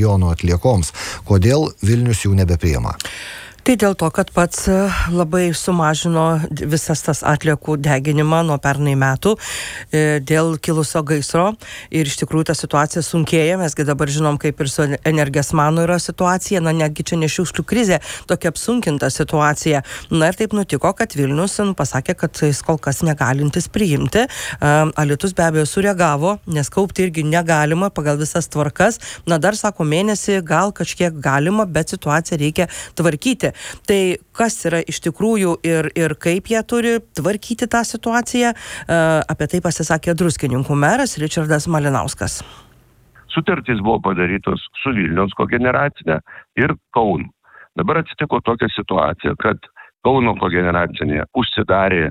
regiono atliekoms. Kodėl Vilnius jų nebepriima? Tai dėl to, kad pats labai sumažino visas tas atliekų deginimą nuo pernai metų dėl kilusio gaisro ir iš tikrųjų ta situacija sunkėja. Mesgi dabar žinom, kaip ir su Energijos mano yra situacija, netgi čia ne šiukšlių krizė, tokia apsunkinta situacija. Ir taip nutiko, kad Vilnius pasakė, kad jis kol kas negalintis priimti. Alytus be abejo sureagavo, nes kaupti irgi negalima pagal visas tvarkas. Dar sako mėnesį gal kažkiek galima, bet situaciją reikia tvarkyti. Tai kas yra iš tikrųjų ir kaip jie turi tvarkyti tą situaciją, apie tai pasisakė Druskininkų meras Ričardas Malinauskas. Sutartys buvo padarytos su Vilniaus kogeneracinė ir Kauno. Dabar atsitiko tokia situacija, kad Kauno kogeneracinė užsidarė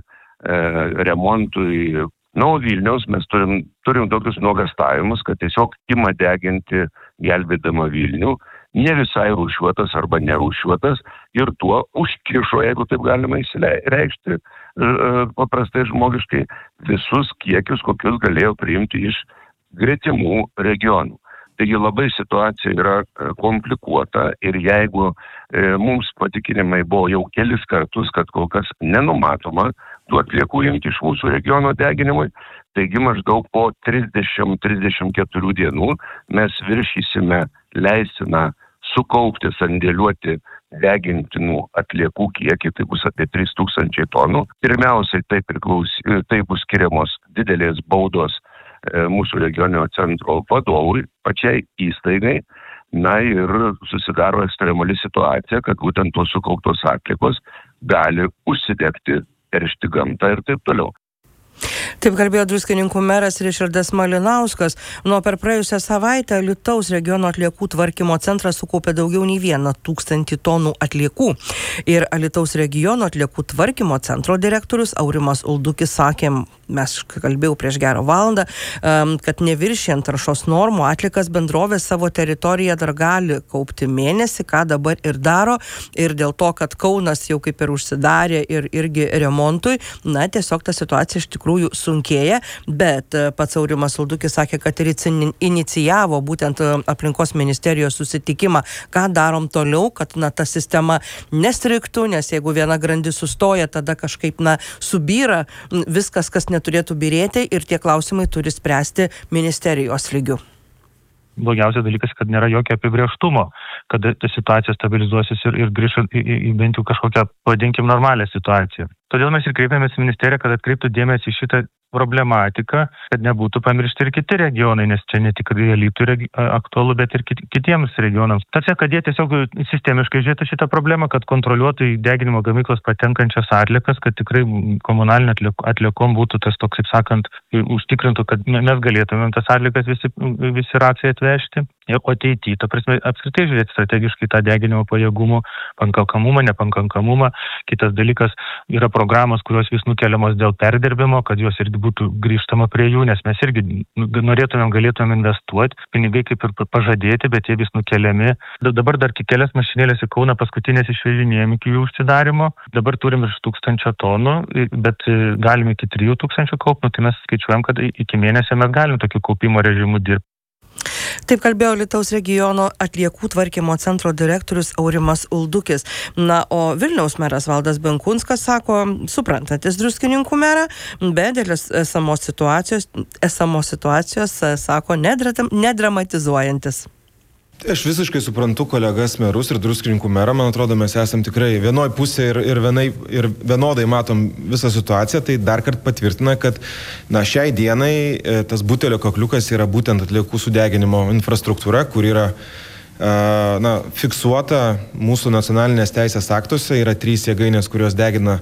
remontui. O Vilniaus mes turim tokius nuogastavimus, kad tiesiog ima deginti gelbėdama Vilnių, ne visai rūšiuotas arba nerūšiuotas ir tuo užkišo, jeigu taip galima reikšti paprastai žmogiškai, visus kiekius, kokius galėjo priimti iš gretimų regionų. Taigi labai situacija yra komplikuota ir jeigu mums patikinimai buvo jau kelis kartus, kad kol kas nenumatoma tų atliekų imti iš mūsų regiono deginimui, taigi maždaug po 30-34 dienų mes viršysime leistiną sukaupti, sandėliuoti degintinų atliekų kiekį, tai bus apie 3000 tonų. Pirmiausiai tai bus skiriamos didelės baudos mūsų regioninio centro vadovui, pačiai įstaigai, ir susidaro ekstremali situacija, kad būtent tos sukauptos atliekos gali užsidegti, teršti gamtą ir taip toliau. Taip kalbėjo Druskininkų meras Ričardas Malinauskas. Per praėjusią savaitę Alytaus regiono atliekų tvarkymo centras sukaupė daugiau nei 1000 tonų atliekų. Ir Alytaus regiono atliekų tvarkymo centro direktorius Aurimas Uldukis sakė, mes kalbėjau prieš gerą valandą, kad neviršijant taršos normų atliekas bendrovė savo teritoriją dar gali kaupti mėnesį, ką dabar ir daro. Ir dėl to, kad Kaunas jau kaip ir užsidarė ir irgi remontui, tiesiog ta situacija iš tikrųjų sunkėja, bet pats Aurimas Uldukis sakė, kad ir inicijavo būtent aplinkos ministerijos susitikimą, ką darom toliau, kad ta sistema nestriktų, nes jeigu viena grandis sustoja, tada kažkaip subyra viskas, kas neturėtų byrėti ir tie klausimai turi spręsti ministerijos lygiu. Blogiausias dalykas, kad nėra jokio apibrėžtumo, kad ta situacija stabilizuosis ir grįš į bent jau kažkokią, vadinkim, normalią situaciją. Todėl mes ir kreipėmės į ministeriją, kad atkreiptų dėmesį į šitą problematiką, kad nebūtų pamiršti ir kiti regionai, nes čia ne tik Alytui aktualu, bet ir kitiems regionams. Tačiau, kad jie tiesiog sistemiškai žiūrėtų šitą problemą, kad kontroliuotų į deginimo gamyklas patenkančias atliekas, kad tikrai komunalinė atliekom būtų tas toks, kaip sakant, užtikrintų, kad mes galėtumėm tas atliekas visi racijai atvežti. O ateityje, ta prasme, apskritai žiūrėti strategiškai tą deginimo pajėgumų, pakankamumą, nepakankamumą. Kitas dalykas yra programos, kurios vis nukeliamos dėl perdirbimo, kad jos irgi būtų grįžtama prie jų, nes mes irgi galėtumėm investuoti, pinigai kaip ir pažadėti, bet jie vis nukeliami. Dabar dar tik kelias mašinėlės į Kauną paskutinės išvežinėjom iki jų užsidarimo. Dabar turim virš 1000 tonų, bet galime iki 3000 kaupti, tai mes skaičiuojam, kad iki mėnesio mes galim tokiu kaupimo režimu dirbti. Taip kalbėjo Alytaus regiono atliekų tvarkymo centro direktorius Aurimas Uldukis. O Vilniaus meras Valdas Benkunskas sako, suprantantis Druskininkų merą, bet dėl esamos situacijos, sako, nedramatizuojantis. Aš visiškai suprantu kolegas merus ir Druskininkų merą, man atrodo, mes esam tikrai vienoj pusė ir vienodai matom visą situaciją, tai dar kartą patvirtina, kad šiai dienai tas butelio kakliukas yra būtent atliekų sudeginimo infrastruktūra, kur yra fiksuota mūsų nacionalinės teisės aktuose, yra 3 jėgainės, kurios degina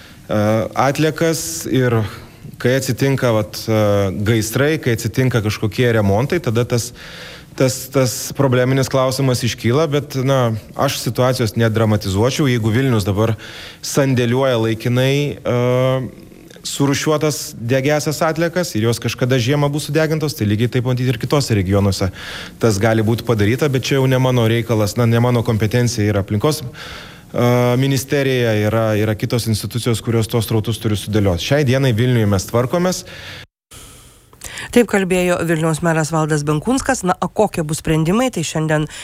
atliekas ir kai atsitinka gaisrai, kai atsitinka kažkokie remontai, tada tas probleminis klausimas iškyla, bet aš situacijos nedramatizuočiau, jeigu Vilnius dabar sandėliuoja laikinai surūšiuotas degiasias atliekas ir jos kažkada žiemą bus sudegintos, tai lygiai taip matyti ir kitose regionuose tas gali būti padaryta, bet čia jau ne mano reikalas, ne mano kompetencija, yra aplinkos ministerija, yra kitos institucijos, kurios tos srautus turi sudėlioti. Šiai dienai Vilniuje mes tvarkomės. Taip kalbėjo Vilniaus meras Valdas Benkunskas. O kokie bus sprendimai, tai šiandien